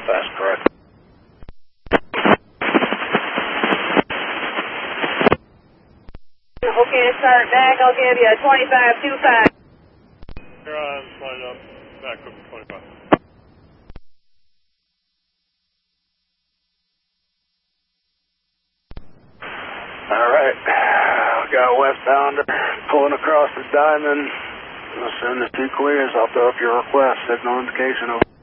That's correct. Okay, start back. I'll give you a 25-25. You're on, line up, back up 25. Alright, got westbounder pulling across the diamond. As soon as he clears, I'll throw up your request, signal indication over.